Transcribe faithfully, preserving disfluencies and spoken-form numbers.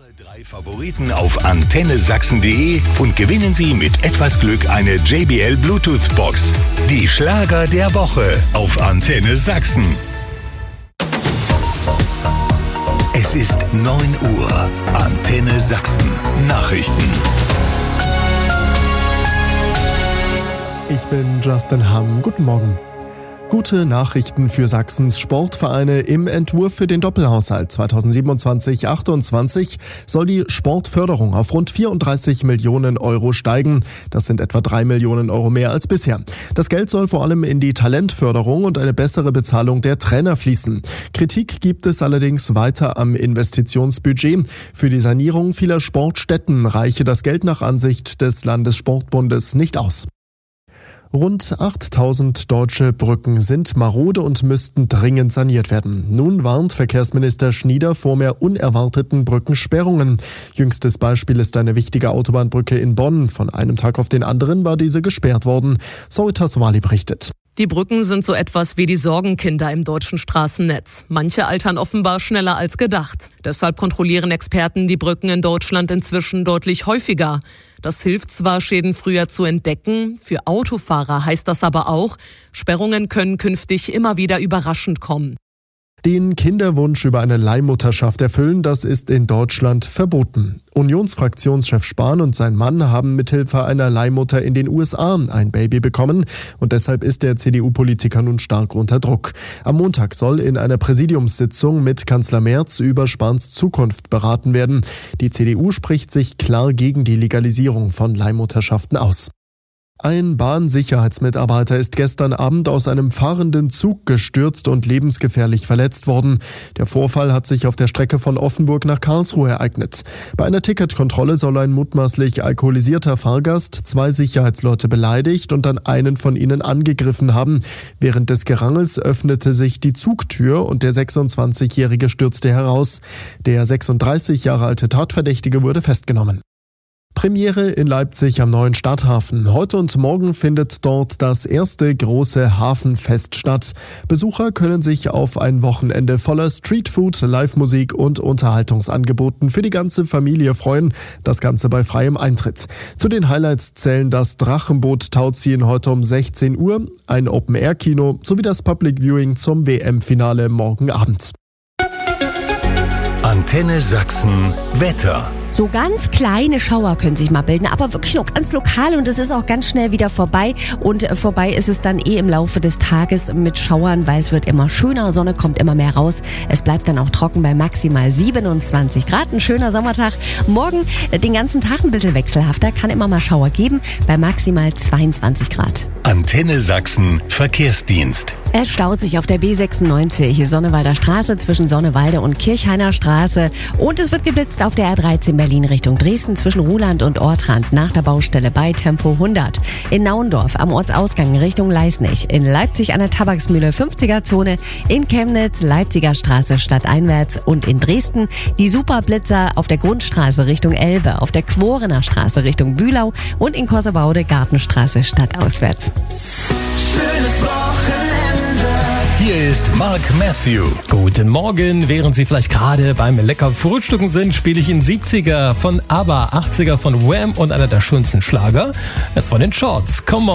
Drei Favoriten auf antenne sachsen punkt de und gewinnen Sie mit etwas Glück eine J B L Bluetooth Box. Die Schlager der Woche auf Antenne Sachsen. Es ist neun Uhr. Antenne Sachsen. Nachrichten. Ich bin Justin Hamm. Guten Morgen. Gute Nachrichten für Sachsens Sportvereine. Im Entwurf für den Doppelhaushalt zweitausendsiebenundzwanzig achtundzwanzig soll die Sportförderung auf rund vierunddreißig Millionen Euro steigen. Das sind etwa drei Millionen Euro mehr als bisher. Das Geld soll vor allem in die Talentförderung und eine bessere Bezahlung der Trainer fließen. Kritik gibt es allerdings weiter am Investitionsbudget. Für die Sanierung vieler Sportstätten reiche das Geld nach Ansicht des Landessportbundes nicht aus. Rund achttausend deutsche Brücken sind marode und müssten dringend saniert werden. Nun warnt Verkehrsminister Schnieder vor mehr unerwarteten Brückensperrungen. Jüngstes Beispiel ist eine wichtige Autobahnbrücke in Bonn. Von einem Tag auf den anderen war diese gesperrt worden. Soritas Wali berichtet. Die Brücken sind so etwas wie die Sorgenkinder im deutschen Straßennetz. Manche altern offenbar schneller als gedacht. Deshalb kontrollieren Experten die Brücken in Deutschland inzwischen deutlich häufiger. Das hilft zwar, Schäden früher zu entdecken, für Autofahrer heißt das aber auch, Sperrungen können künftig immer wieder überraschend kommen. Den Kinderwunsch über eine Leihmutterschaft erfüllen, das ist in Deutschland verboten. Unionsfraktionschef Spahn und sein Mann haben mithilfe einer Leihmutter in den U S A ein Baby bekommen und deshalb ist der C D U-Politiker nun stark unter Druck. Am Montag soll in einer Präsidiumssitzung mit Kanzler Merz über Spahns Zukunft beraten werden. Die C D U spricht sich klar gegen die Legalisierung von Leihmutterschaften aus. Ein Bahnsicherheitsmitarbeiter ist gestern Abend aus einem fahrenden Zug gestürzt und lebensgefährlich verletzt worden. Der Vorfall hat sich auf der Strecke von Offenburg nach Karlsruhe ereignet. Bei einer Ticketkontrolle soll ein mutmaßlich alkoholisierter Fahrgast zwei Sicherheitsleute beleidigt und dann einen von ihnen angegriffen haben. Während des Gerangels öffnete sich die Zugtür und der sechsundzwanzigjährige stürzte heraus. Der sechsunddreißig Jahre alte Tatverdächtige wurde festgenommen. Premiere in Leipzig am neuen Stadthafen. Heute und morgen findet dort das erste große Hafenfest statt. Besucher können sich auf ein Wochenende voller Streetfood, Live-Musik und Unterhaltungsangeboten für die ganze Familie freuen. Das Ganze bei freiem Eintritt. Zu den Highlights zählen das Drachenboot Tauziehen heute um sechzehn Uhr, ein Open-Air-Kino sowie das Public Viewing zum W M-Finale morgen Abend. Antenne Sachsen Wetter. So ganz kleine Schauer können sich mal bilden, aber wirklich nur ganz lokal und es ist auch ganz schnell wieder vorbei. Und vorbei ist es dann eh im Laufe des Tages mit Schauern, weil es wird immer schöner, Sonne kommt immer mehr raus. Es bleibt dann auch trocken bei maximal siebenundzwanzig Grad. Ein schöner Sommertag. Morgen den ganzen Tag ein bisschen wechselhafter, kann immer mal Schauer geben bei maximal zweiundzwanzig Grad. Antenne Sachsen Verkehrsdienst. Es staut sich auf der B sechsundneunzig Sonnewalder Straße zwischen Sonnewalde und Kirchhainer Straße und es wird geblitzt auf der R dreizehn Berlin Richtung Dresden zwischen Ruhland und Ortrand nach der Baustelle bei Tempo hundert. In Nauendorf am Ortsausgang Richtung Leisnig, in Leipzig an der Tabaksmühle fünfziger Zone, in Chemnitz Leipziger Straße stadteinwärts und in Dresden die Superblitzer auf der Grundstraße Richtung Elbe, auf der Quorener Straße Richtung Bühlau und in Kossebaude Gartenstraße stadtauswärts. Schönes Wochenende. Hier ist Mark Matthew. Guten Morgen. Während Sie vielleicht gerade beim lecker Frühstücken sind, spiele ich in siebziger von ABBA, achtziger von Wham und einer der schönsten Schlager. Jetzt von den Shorts. Come on.